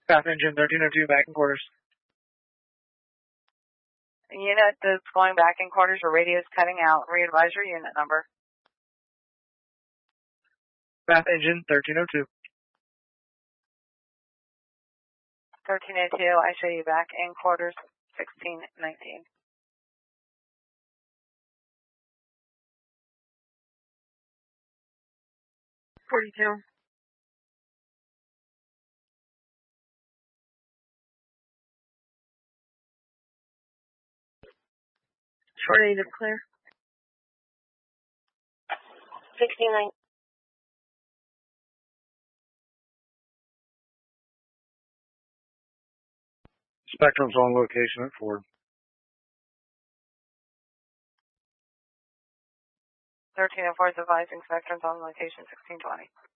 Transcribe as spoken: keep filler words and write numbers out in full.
Path engine thirteen oh two, back in quarters. Unit that's going back in quarters, your radio is cutting out. Re-advise your unit number. Path engine thirteen oh two. thirteen oh two, I show you back in quarters, sixteen nineteen. forty-two. Short native clear. sixty-nine. Spectrum's on location at Ford. thirteen oh four is advising Spectrum's on location, sixteen twenty.